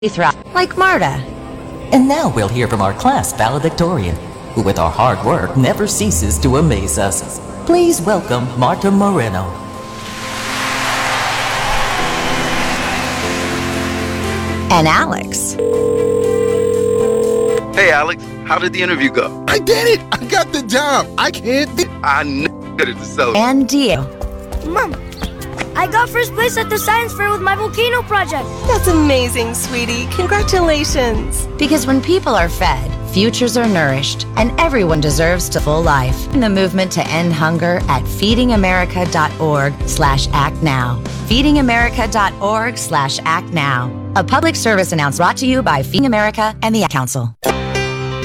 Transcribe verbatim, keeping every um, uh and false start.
thrive, like Marta. And now we'll hear from our class valedictorian, who with our hard work never ceases to amaze us. Please welcome Marta Moreno. And Alex. Hey, Alex, how did the interview go? I did it! I got the job! I can't be- I knew it to sell. And Dio. Mom, I got first place at the science fair with my volcano project. That's amazing, sweetie. Congratulations. Because when people are fed, futures are nourished, and everyone deserves to full life. In the movement to end hunger at feedingamerica.org slash act now. feedingamerica.org slash act now. A public service announcement brought to you by Feeding America and the Ad Council.